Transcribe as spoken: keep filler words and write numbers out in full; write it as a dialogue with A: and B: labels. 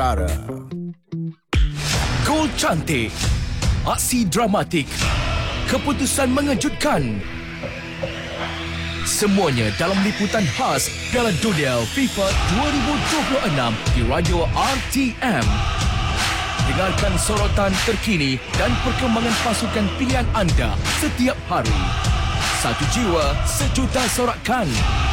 A: Utara.
B: Gol cantik, aksi dramatik, keputusan mengejutkan. Semuanya dalam liputan khas Piala Dunia FIFA dua ribu dua puluh enam di Radio R T M. Dengarkan sorotan terkini dan perkembangan pasukan pilihan anda setiap hari. Satu jiwa, sejuta sorakan.